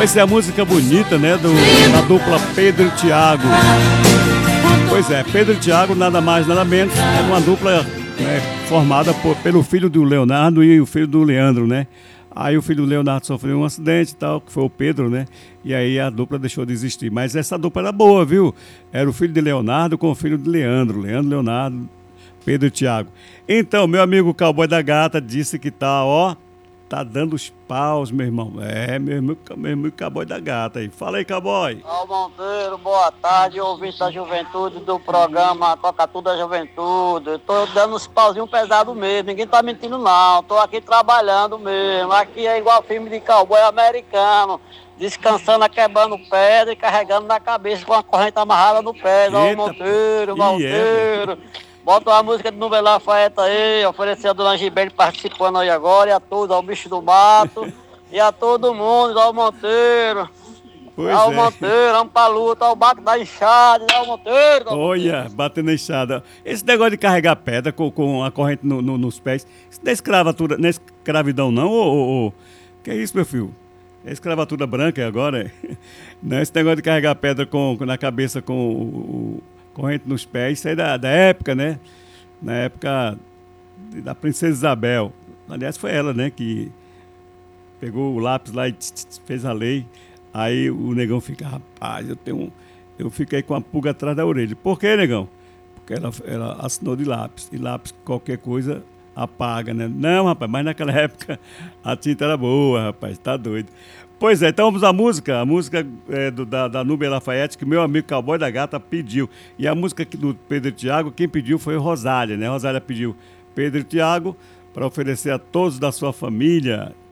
Pois é, a música bonita, né, da dupla Pedro e Thiago. Pois é, Pedro e Thiago, nada mais, nada menos, é uma dupla, né, formada pelo filho do Leonardo e o filho do Leandro, né? Aí o filho do Leonardo sofreu um acidente e tal, que foi o Pedro, né? E aí a dupla deixou de existir. Mas essa dupla era boa, viu? Era o filho de Leonardo com o filho de Leandro. Leandro, Leonardo, Pedro e Thiago. Então, meu amigo Cowboy da Gata disse que tá, ó, tá dando os paus, meu irmão. É, meu irmão Cowboy da Gata aí. Fala aí, Cowboy. Ó, Monteiro, boa tarde, ouvinte da juventude do programa Toca Tudo da Juventude. Eu tô dando uns pauzinhos pesados mesmo, ninguém tá mentindo não, tô aqui trabalhando mesmo. Aqui é igual filme de cowboy americano, descansando, quebrando pedra e carregando na cabeça com a corrente amarrada no pé. Ó, Monteiro. Bota uma música de Nubel Lafayette aí, oferecer a Dona Gibele participando aí agora, e a todos, ao Bicho do Mato, e a todo mundo, ao Monteiro. Ao Monteiro, vamos pra luta, ao Baco da Enxada, ao Monteiro. Olha, batendo na enxada. Esse negócio de carregar pedra com a corrente nos pés, isso não é escravatura, não é escravidão não, ô? Que é isso, meu filho? É escravatura branca agora? Não é esse negócio de carregar pedra na cabeça com corrente nos pés, isso aí da época, né? Na época da Princesa Isabel. Aliás, foi ela, né, que pegou o lápis lá e fez a lei. Aí o negão fica, rapaz, eu fiquei com a pulga atrás da orelha. Por quê, negão? Porque ela assinou de lápis. E lápis, qualquer coisa, apaga, né? Não, rapaz, mas naquela época a tinta era boa, rapaz, tá doido. Pois é, então vamos à música. A música da Nubel Lafayette, que meu amigo Cowboy da Gata pediu. E a música do Pedro e Thiago, quem pediu foi Rosália, né? Rosália pediu Pedro e Thiago para oferecer a todos da sua família.